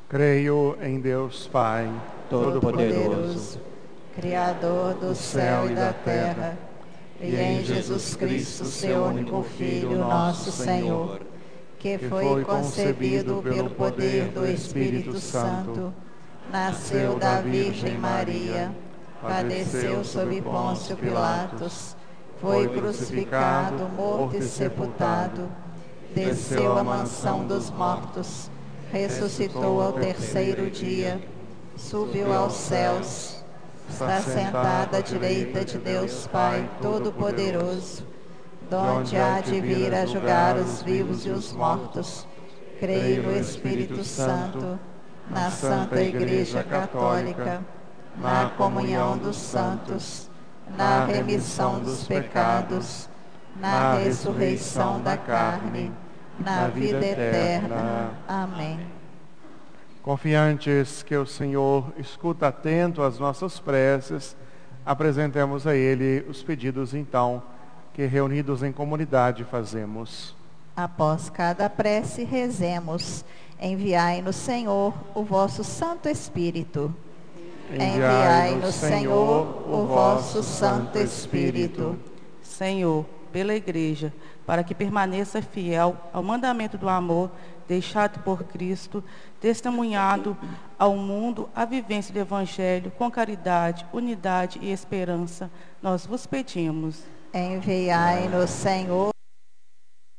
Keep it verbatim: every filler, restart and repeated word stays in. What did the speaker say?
Creio em Deus Pai Todo-Poderoso, Criador do céu e da terra, e em Jesus Cristo, seu único Filho, nosso Senhor, que foi concebido pelo poder do Espírito Santo, nasceu da Virgem Maria, padeceu sob Pôncio Pilatos, foi crucificado, morto e sepultado, desceu à mansão dos mortos, ressuscitou ao terceiro dia, subiu aos céus, está sentado à direita de Deus Pai Todo-Poderoso, donde há de vir a julgar os vivos e os mortos. Creio no Espírito Santo, na Santa Igreja Católica, na comunhão dos santos, na remissão dos pecados, na ressurreição da carne, na vida eterna. Amém. Confiantes que o Senhor escuta atento às nossas preces, apresentemos a Ele os pedidos, então, que reunidos em comunidade fazemos. Após cada prece, rezemos: enviai-nos, Senhor, o vosso Santo Espírito. Enviai-nos, Senhor, o vosso Santo Espírito. Senhor, pela Igreja, para que permaneça fiel ao mandamento do amor deixado por Cristo, testemunhado ao mundo a vivência do Evangelho com caridade, unidade e esperança, nós vos pedimos. Enviai-nos, Senhor,